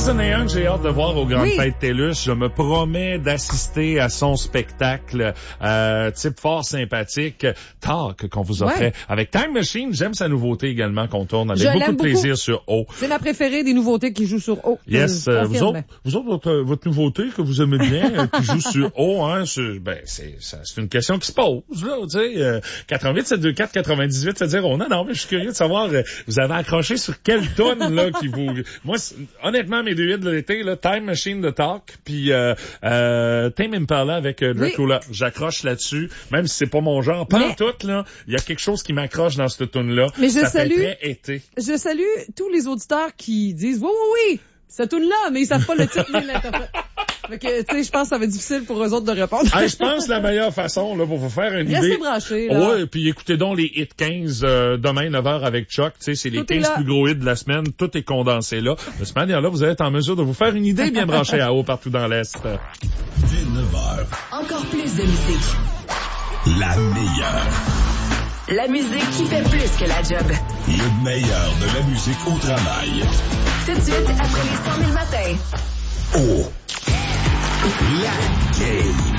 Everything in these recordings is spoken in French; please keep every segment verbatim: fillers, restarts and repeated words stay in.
c'en est un que j'ai hâte de voir aux Grandes Oui. Fêtes TELUS. Je me promets d'assister à son spectacle, euh, type fort sympathique, Talk, qu'on vous offrait. Ouais. Avec Time Machine, j'aime sa nouveauté également qu'on tourne avec Je beaucoup l'aime de plaisir beaucoup. sur O. C'est ma préférée des nouveautés qui jouent sur O. Yes, Je euh, vous confirme. autres, vous autres, votre, votre nouveauté que vous aimez bien, euh, qui joue sur O, hein, c'est, ben, c'est, ça, c'est une question qui se pose, là, tu sais, euh, quatre-vingt-huit sept deux quatre quatre-vingt-dix-huit sept zéro. Non, non, mais je suis curieux de savoir, euh, vous avez accroché sur quelle tonne, là, qui vous, moi, c'est- honnêtement, mes deux hits de l'été, là, Time Machine de Talk, puis, euh, euh, Tame Impala avec euh, Dracula. Oui. J'accroche là-dessus, même si c'est pas mon genre. Pas en tout, là, il y a quelque chose qui m'accroche dans cette tune-là. Mais je ça salue, fait très été. Je salue tous les auditeurs qui disent, oui, oui, oui, cette tune-là, mais ils savent pas le titre ni l'interprète. Fait que, tu sais, je pense que ça va être difficile pour eux autres de répondre. Hey, je pense que la meilleure façon, là, pour vous faire une Restez idée. branchés, là. Ouais, puis écoutez donc les hits quinze, euh, demain, neuf heures avec Chuck. Tu sais, c'est les Tout est quinze là. plus gros hits de la semaine. Tout est condensé là. De cette manière-là, vous allez être en mesure de vous faire une idée bien branchée à haut partout dans l'Est. Dès neuf heures, Encore plus de musique. la meilleure. La musique qui fait plus que la job. Le meilleur de la musique au travail. Tout de suite, après les cent mille matins. Oh! La game.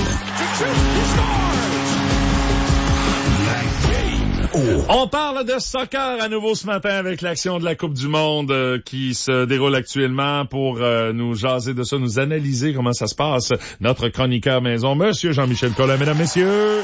La game. Oh! On parle de soccer à nouveau ce matin avec l'action de la Coupe du Monde euh, qui se déroule actuellement pour euh, nous jaser de ça, nous analyser comment ça se passe. Notre chroniqueur maison, Monsieur Jean-Michel Collin, mesdames, messieurs.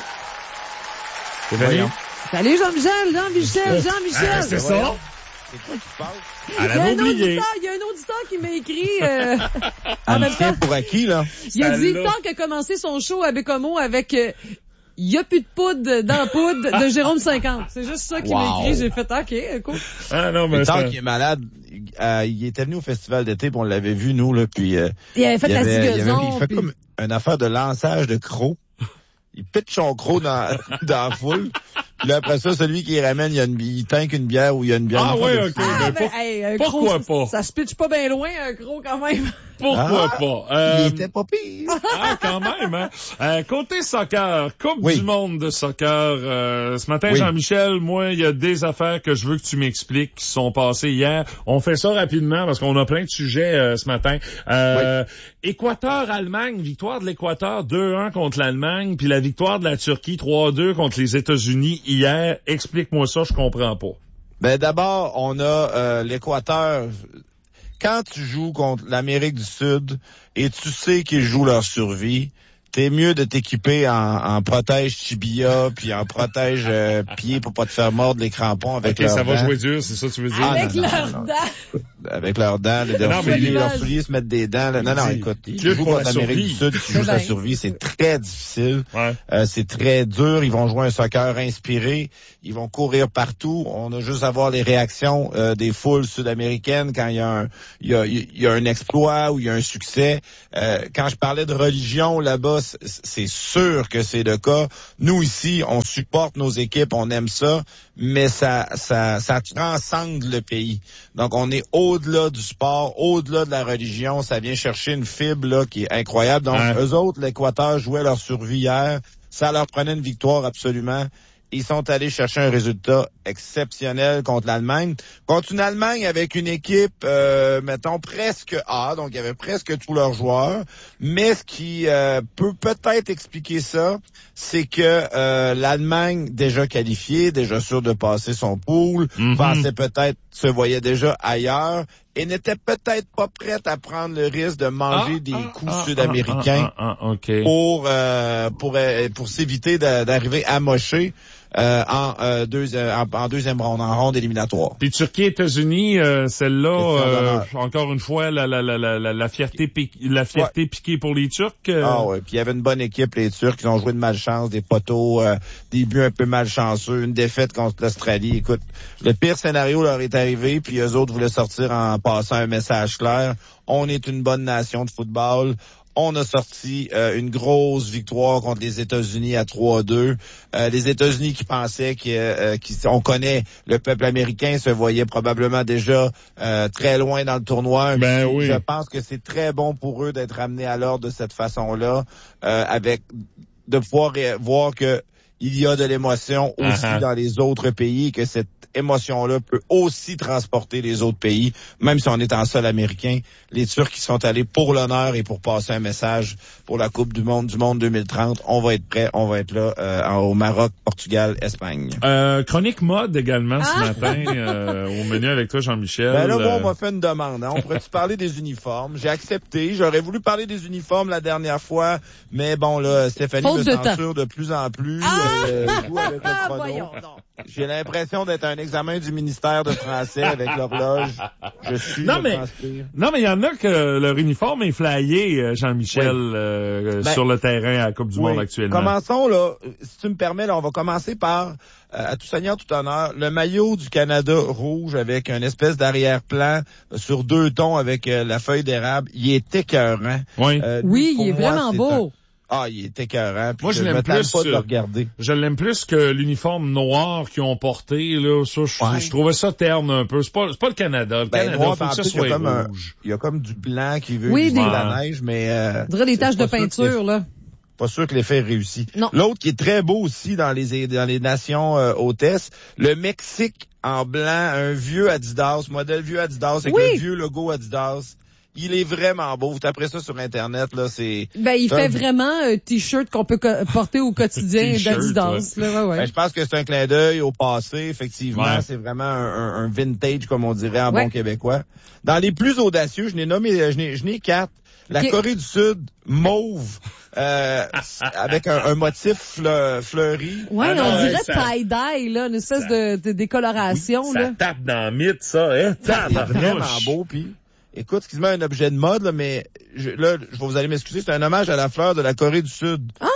Stéphanie? Salut Jean-Michel, Jean-Michel, Jean-Michel. Ah, c'est ça? C'est quoi qui se passe? Elle Il y a avait un oublié. auditeur, il y a un auditeur qui m'a écrit, euh, en Elle même me tient temps. pour acquis, là. Il a dit, Celle-là. tant qu'a commencé son show à Bécomo avec, euh, il y a plus de poudre dans la poudre de Jérôme cinquante. C'est juste ça qu'il m'a Wow. écrit. J'ai fait, ok, cool. Ah non, mais Mais tant ça... qu'il est malade, euh, il était venu au festival d'été, puis on l'avait vu, nous, là, puis... Euh, Il avait fait il la avait- il avait- zigazon. Il fait puis- comme une affaire de lançage de crocs. Il pitch son croc dans, dans la foule. Puis là, après ça, celui qui ramène, il, y a une, il tank une bière ou il y a une bière. Ah une ouais, affaire de- ok. Ah, mais ben, pour- hey, un pourquoi gros, pas? Ça, ça se pitche pas bien loin, un gros, quand même. Pourquoi Ah, pas? Euh, Il était pas pire. Ah, quand même, hein? Euh, côté soccer, Coupe Oui. du monde de soccer, euh, ce matin, Oui. Jean-Michel, moi, il y a des affaires que je veux que tu m'expliques qui sont passées hier. On fait ça rapidement parce qu'on a plein de sujets euh, ce matin. Euh, Équateur-Allemagne, victoire de l'Équateur deux un contre l'Allemagne, puis la victoire de la Turquie trois deux contre les États-Unis hier. Explique-moi ça, je comprends pas. Ben d'abord, on a euh, l'Équateur. Quand tu joues contre l'Amérique du Sud et tu sais qu'ils jouent leur survie, t'es mieux de t'équiper en, en protège tibia puis en protège euh, pied pour pas te faire mordre les crampons avec Ok, leurs ça va dents. jouer dur, c'est ça que tu veux dire? Ah, Avec non, non, leurs non, non. dents. Avec leurs dents, les- Non, leurs mais souliers, il- leurs souliers se mettent des dents. là. Non, non, Il- écoute, il tu lutte joues pour contre la l'Amérique survie. du Sud, tu C'est joues sa bien. survie, c'est très difficile. Ouais. Euh, c'est très dur. Ils vont jouer un soccer inspiré. Ils vont courir partout. On a juste à voir les réactions euh, des foules sud-américaines quand il y a un, il y a, il y a un exploit ou il y a un succès. Euh, quand je parlais de religion là-bas, c'est- c'est sûr que c'est le cas. Nous ici, on supporte nos équipes, on aime ça, mais ça, ça, ça transcende le pays. Donc, on est au-delà du sport, au-delà de la religion. Ça vient chercher une fibre là qui est incroyable. Donc, Ouais. eux autres, l'Équateur jouait leur survie hier. Ça leur prenait une victoire absolument. Ils sont allés chercher un résultat exceptionnel contre l'Allemagne. Contre une Allemagne avec une équipe, euh, mettons, presque A, donc il y avait presque tous leurs joueurs. Mais ce qui euh, peut peut-être expliquer ça, c'est que euh, l'Allemagne, déjà qualifiée, déjà sûre de passer son pool, Mhm. pensait peut-être, se voyait déjà ailleurs, et n'était peut-être pas prête à prendre le risque de manger Ah, des ah, coups ah, sud-américains ah, ah, ah, ok. pour euh, pour euh, pour s'éviter de- d'arriver amoché euh, en, euh, deux, euh, en en deuxième ronde, en ronde éliminatoire. Puis Turquie-États-Unis, euh, celle-là, Question euh, d'honneur. encore une fois, la, la, la, la, la, la fierté, pi- la fierté piquée pour les Turcs. euh, Ah ouais, puis il y avait une bonne équipe, les Turcs, ils ont joué de malchance, des poteaux, euh, des buts un peu malchanceux, une défaite contre l'Australie. Écoute, le pire scénario leur est arrivé, puis eux autres voulaient sortir en passant un message clair. On est une bonne nation de football. On a sorti euh, une grosse victoire contre les États-Unis à trois deux. Euh, les États-Unis qui pensaient qu'on connaît le peuple américain se voyaient probablement déjà euh, très loin dans le tournoi. Ben Puis, oui. Je pense que c'est très bon pour eux d'être ramenés à l'ordre de cette façon-là, euh, avec de pouvoir ré- voir que il y a de l'émotion aussi Uh-huh. dans les autres pays, que cette émotion-là peut aussi transporter les autres pays, même si on est en sol américain. Les Turcs qui sont allés pour l'honneur et pour passer un message pour la Coupe du Monde du Monde deux mille trente. On va être prêts, on va être là euh, en- au Maroc, Portugal, Espagne. Euh, chronique mode également ce Ah! matin euh, au menu avec toi, Jean-Michel. Ben là, moi, Euh, on m'a fait une demande. Hein. On pourrait-tu parler des uniformes? J'ai accepté. J'aurais voulu parler des uniformes la dernière fois, mais bon, là, Stéphanie Faute me de temps. censure de plus en plus. Ah! Euh, joue avec le Ah, chrono. voyons donc. J'ai l'impression d'être un examen du ministère de français avec l'horloge. Je suis, Non, je mais- transpire. Non, mais il y en a que leur uniforme est flyé, euh, Jean-Michel, Oui. euh, Ben, sur le terrain à la Coupe du Oui. Monde actuellement. Commençons, là. Si tu me permets, là, on va commencer par, euh, à tout seigneur, tout honneur, le maillot du Canada rouge avec une espèce d'arrière-plan euh, sur deux tons avec euh, la feuille d'érable. Il est écœurant. Oui. Euh, lui, Oui, pour il est moi, vraiment c'est beau. un- Ah, il est écœurant. Puis Moi, je je l'aime me tanne plus, pas de le euh, regarder. Je l'aime plus que l'uniforme noir qu'ils ont porté, là. Ça, je, Ouais. je trouvais ça terne un peu. C'est pas, c'est pas le Canada. Le Ben, Canada, noir, faut ben, que ça en plus, il y soit a comme un- rouge. Il y a comme du blanc qui veut Oui, utiliser des- la neige, mais euh, On dirait des c'est taches de pas sûr que peinture, là. pas sûr que l'effet est réussi. Non. L'autre qui est très beau aussi dans les dans les nations euh, hôtesses, le Mexique en blanc, un vieux Adidas, modèle vieux Adidas avec Oui. le vieux logo Adidas. Il est vraiment beau. Vous taperez ça sur Internet, là, c'est... Ben, il C'est fait un- vraiment un t-shirt qu'on peut co- porter au quotidien T-shirt, d'Adidas, là, ouais, ouais. Ben, je pense que c'est un clin d'œil au passé, effectivement. Ouais. C'est vraiment un, un- un vintage, comme on dirait en Ouais. bon québécois. Dans les plus audacieux, je n'ai nommé, je n'ai, je n'ai quatre. La Ok. Corée du Sud, mauve, euh, avec un, un motif fleu- fleuri. Ouais, Ah non, on ouais, dirait ça- tie-dye, là, une espèce de, de décoloration, Ça là. tape dans le mythe, ça, hein? C'est vraiment Tabarnouche. beau, puis écoute, ce qui se met un objet de mode, là, mais je, là, je- vous allez m'excuser, c'est un hommage à la fleur de la Corée du Sud. Ah?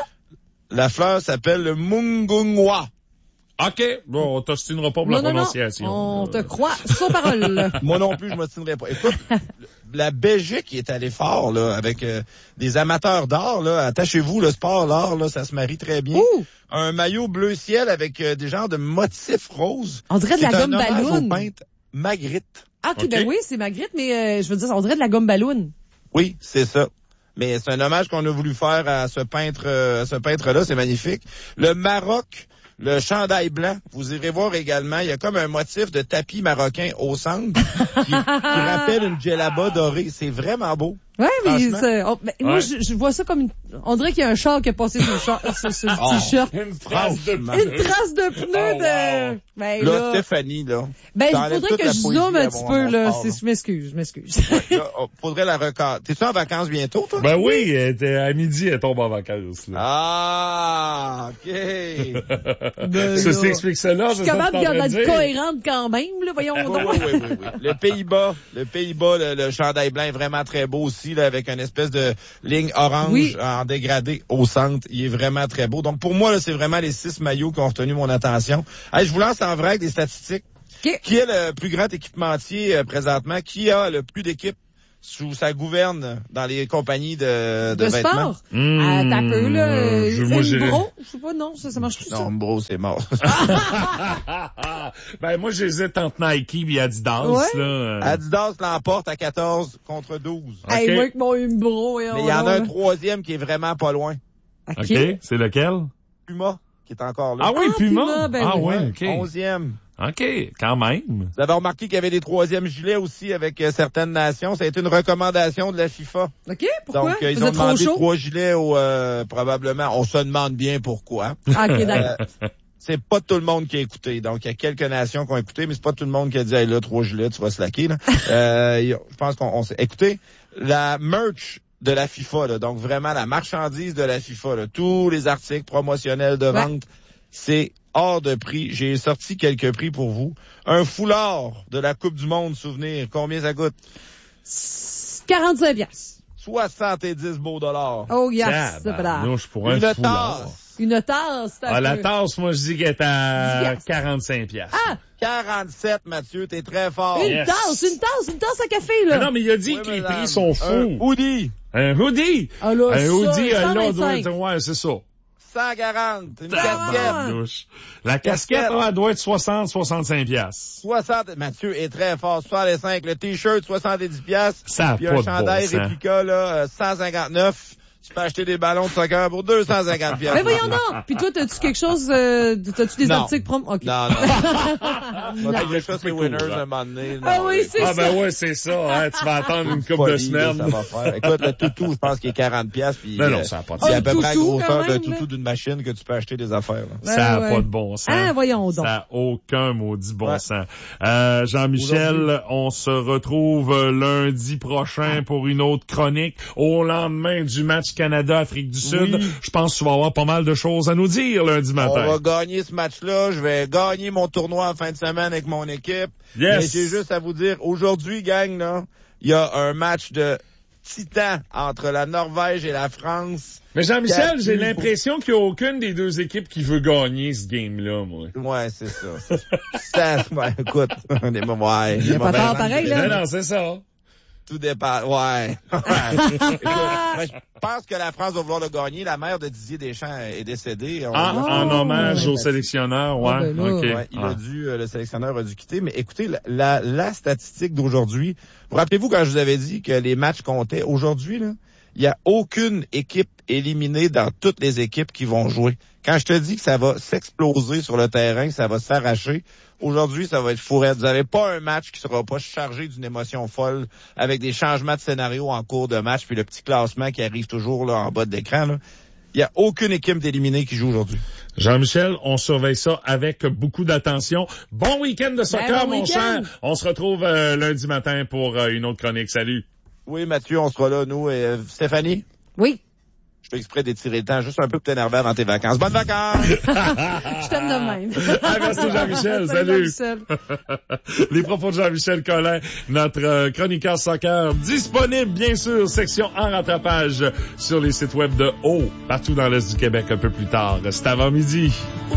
La fleur s'appelle le Mungungwa. OK. Bon, on t'ostinera pas pour Non, la non, non, prononciation. on là. te croit sur parole. Moi non plus, je m'obstinerai pas. Écoute, la Belgique est allée fort, là, avec euh, des amateurs d'art, là. Attachez-vous, le sport, l'art, là, ça se marie très bien. Ouh! Un maillot bleu ciel avec euh, des genres de motifs roses. On dirait de la C'est un gomme hommage ballon. au peintre Magritte. Ah, ok, Ok. ben oui, c'est Magritte, mais euh, je veux dire, on dirait de la gomme ballon. Oui, c'est ça. Mais c'est un hommage qu'on a voulu faire à ce peintre, euh, à ce peintre-là, c'est magnifique. Le Maroc, le chandail blanc, vous irez voir également, il y a comme un motif de tapis marocain au centre qui, qui rappelle une djellaba dorée. C'est vraiment beau. Ouais, mais Franchement. c'est- oh, ben, moi, Ouais. je, je vois ça comme une... On dirait qu'il y a un char qui a passé sur le, char, sur, sur le Oh. t-shirt. Une trace de Franchement. Une trace de pneu Oh, de... wow. Ben Là, là... Stéphanie, là. Ben, il t'enlèves faudrait toute que la je poésie zoome à un mon- petit à peu, mon là. sport, C'est- là. Je m'excuse, je m'excuse. Là, oh, faudrait la record. T'es-tu en vacances bientôt, toi? Ben oui, elle était- à midi, elle tombe en vacances. Là. Ah, OK. Ben Ceci là. explique cela. Je suis capable de d'être cohérente quand même, là, voyons Oui, donc. oui, oui, oui, oui. Le Pays-Bas, le Pays-Bas, le, le chandail blanc est vraiment très beau aussi, là, avec une espèce de ligne orange Oui. en dégradé au centre. Il est vraiment très beau. Donc, pour moi, là, c'est vraiment les six maillots qui ont retenu mon attention. Hey, je vous lance en vrac des statistiques. OK. Qui est le plus grand équipementier euh, présentement? Qui a le plus d'équipes sous sa gouverne dans les compagnies de, de, De vêtements? sport. Mmh, Ah, t'as peu, là. je- moi, Une j'irais- bro. Je sais pas, non, ça, ça marche tout ça. Non, bro, c'est mort. ben, moi, j'hésite entre Nike et Adidas, Ouais. là. Adidas l'emporte à quatorze contre douze. OK. Hey, moi, avec mon Umbro, et Mais il y en a un troisième qui est vraiment pas loin. OK. C'est lequel? Puma, qui est encore là. Ah oui, Ah, Puma. Puma, ben ah oui. ouais, OK. Onzième. OK, quand même. Vous avez remarqué qu'il y avait des troisièmes gilets aussi avec euh, certaines nations. Ça a été une recommandation de la FIFA. OK, pourquoi? Donc, euh, ils Vous ont êtes trop demandé chaud? trois gilets au, euh, probablement. On se demande bien pourquoi. Ah, OK, d'accord. Euh, c'est pas tout le monde qui a écouté. Donc, il y a quelques nations qui ont écouté, mais c'est pas tout le monde qui a dit, hey, là, trois gilets, tu vas se laquer, là. euh, y a- je pense qu'on on s'est, écoutez, la merch de la FIFA, là, donc vraiment la marchandise de la FIFA, là, tous les articles promotionnels de Ouais. vente, c'est hors de prix. J'ai sorti quelques prix pour vous. Un foulard de la Coupe du Monde souvenir, combien ça coûte? quarante-cinq piastres. soixante-dix beaux dollars. Oh, yes, c'est pas là. Tabarnouche, pour un Une foulard. tasse. Une tasse, c'est un Ah, la peu. tasse, moi, je dis qu'elle est à dix piastres. quarante-cinq piastres. Ah, quarante-sept, Mathieu, t'es très fort. une Yes. tasse, une tasse, une tasse à café, là. Ah non, mais il a dit Oui, que les madame. prix sont Un fous. hoodie, Un hoodie. Ah, là, Un ça, hoodie, euh, là, on doit cent vingt-cinq. être, ouais, c'est ça. cent quarante. Une Tabarnak. casquette, Tabarnouche. La casquette, Casquette. là, elle doit être soixante, soixante-cinq piastres. soixante. Mathieu est très fort. soixante-cinq. Le t-shirt, soixante-dix piastres. Ça a Puis pas un de chandail bon sens. réplica, là, euh, cent cinquante-neuf. tu peux acheter des ballons de soccer pour deux cent cinquante piastres. Mais voyons donc! Puis toi, t'as-tu quelque chose, euh, t'as-tu des Non. articles prom... OK. Non, non. Moi, quelque chose, c'est cool, Winners, hein. un moment donné. Non, Ah oui, c'est Ah, ça. ben ouais, c'est ça, hein. Tu vas attendre une couple de folie, là, semaines. ça va faire. Écoute, le toutou, je pense qu'il est quarante piastres. Puis, Non, non, euh, ça n'a pas de c'est Oh, à peu le près la toutou, grosseur quand d'un même, toutou là. d'une machine que tu peux acheter des affaires, là. Ça n'a Ouais, pas ouais. de bon sens. Ah, voyons donc. Ça n'a aucun maudit bon Ouais. sens. Euh, Jean-Michel, Aujourd'hui. on se retrouve euh, lundi prochain pour une autre chronique au lendemain du match Canada-Afrique du Sud. Oui. Je pense que tu vas avoir pas mal de choses à nous dire lundi matin. On va gagner ce match-là. Je vais gagner mon tournoi en fin de semaine avec mon équipe. Yes. Mais j'ai juste à vous dire, aujourd'hui, gang, là, il y a un match de titan entre la Norvège et la France. Mais Jean-Michel, Quatre j'ai buts l'impression qu'il n'y a aucune des deux équipes qui veut gagner ce game-là, moi. Ouais, c'est ça. ça ouais, écoute, on est, ouais, Il y a pas tard pareil, là. Non, non, c'est ça. Tout dépend. Ouais. Écoute, moi, je pense que la France va vouloir le gagner. La mère de Didier Deschamps est décédée. On- En, Oh. en hommage Ouais, au sélectionneur, ouais. Ah, ben là. OK. Ouais, il Ah. a dû, euh, le sélectionneur a dû quitter. Mais écoutez, la, la, la statistique d'aujourd'hui, vous rappelez-vous quand je vous avais dit que les matchs comptaient? Aujourd'hui, là, il n'y a aucune équipe éliminée dans toutes les équipes qui vont jouer. Quand je te dis que ça va s'exploser sur le terrain, ça va s'arracher, aujourd'hui, ça va être fourrette. Vous n'avez pas un match qui sera pas chargé d'une émotion folle avec des changements de scénario en cours de match puis le petit classement qui arrive toujours là en bas de l'écran, là. Il n'y a aucune équipe d'éliminée qui joue aujourd'hui. Jean-Michel, on surveille ça avec beaucoup d'attention. Bon week-end de soccer, Ben, bon mon week-end. cher. On se retrouve euh, lundi matin pour euh, une autre chronique. Salut. Oui, Mathieu, on sera là, nous. Et, euh, Stéphanie? Oui. Je fais exprès d'étirer le temps juste un peu pour t'énerver avant tes vacances. Bonnes vacances! Je t'aime de même. Ah, merci Jean-Michel. Salut. Jean-Michel. Les propos de Jean-Michel Collin, notre euh, chroniqueur soccer, disponible bien sûr, section en rattrapage sur les sites web de O, partout dans l'Est du Québec un peu plus tard. C'est avant midi.